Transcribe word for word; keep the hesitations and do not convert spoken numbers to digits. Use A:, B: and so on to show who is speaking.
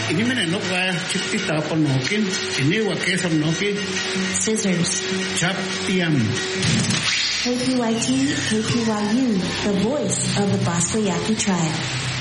A: Ini mana nok wa chipti tapon nokin. Ini wa kesam nokin.
B: Scissors.
A: Chap tiam.
B: K P Y T, K P Y U, the voice of the Bosco Yaqui tribe.